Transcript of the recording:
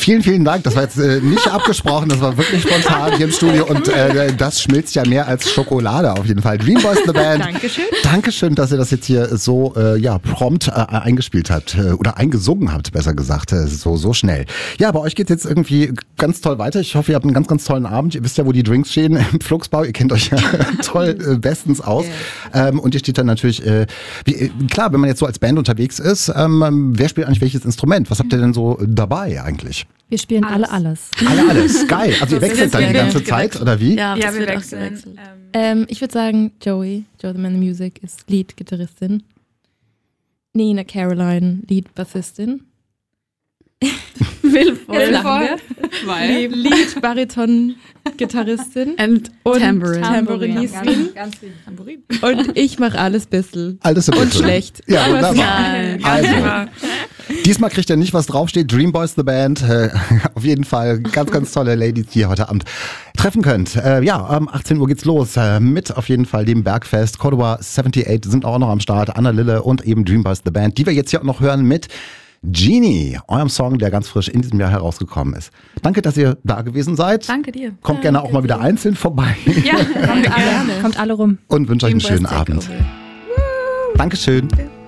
Vielen, vielen Dank. Das war jetzt nicht abgesprochen, das war wirklich spontan hier im Studio und das schmilzt ja mehr als Schokolade auf jeden Fall. Dreamboys The Band. Dankeschön. Dankeschön, dass ihr das jetzt hier so prompt eingespielt habt oder eingesungen habt, besser gesagt, so schnell. Ja, bei euch geht's jetzt irgendwie ganz toll weiter. Ich hoffe, ihr habt einen ganz, ganz tollen Abend. Ihr wisst ja, wo die Drinks stehen im Flugsbau. Ihr kennt euch ja toll bestens aus. Und ihr steht dann natürlich, klar, wenn man jetzt so als Band unterwegs ist, wer spielt eigentlich welches Instrument? Was habt ihr denn so dabei eigentlich? Wir spielen alles. Alles, geil. Also ihr wechselt dann die ganze Zeit, oder wie? Ja, Ja, wir wir wechseln. Ich würde sagen, Joey the Man of Music, ist Lead-Gitarristin. Nina Caroline, Lead-Bassistin. Wilford. Lead-Bariton-Gitarristin. Und Tambourinistin. Tambourin. Und ich mache alles bisschen. Alles so Und bisschen. schlecht. Ja, Aber wunderbar. Also, diesmal kriegt ihr nicht, was draufsteht. Dreamboys The Band. Auf jeden Fall ganz, ganz tolle Ladies, die ihr heute Abend treffen könnt. Um 18 Uhr geht's los mit auf jeden Fall dem Bergfest. Cordoba 78 sind auch noch am Start. Anna Lille und eben Dreamboys The Band, die wir jetzt hier auch noch hören mit Genie, eurem Song, der ganz frisch in diesem Jahr herausgekommen ist. Danke, dass ihr da gewesen seid. Danke dir. Kommt gerne auch mal wieder einzeln vorbei. Ja, Kommt alle rum. Und wünsche euch einen schönen Abend. Dankeschön.